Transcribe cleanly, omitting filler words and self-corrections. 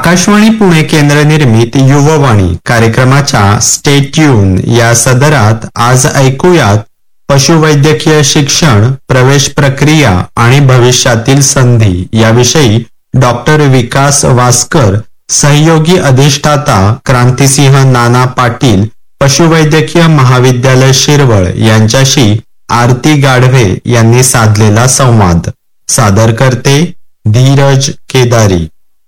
आकाशवाणी पुणे केंद्र निर्मित युववाणी कार्यक्रमाच्या स्टे ट्यून या सदरात आज ऐकूयात पशुवैद्यकीय शिक्षण, प्रवेश प्रक्रिया आणि भविष्यातील संधी याविषयी डॉक्टर विकास वासकर, सहयोगी अधिष्ठाता क्रांतिसिंह नाना पाटील, पशुवैद्यकीय महाविद्यालय शिरवळ यांच्याशी आरती गाढवे यांनी साधलेला संवाद. सादर करते धीरज केदारी.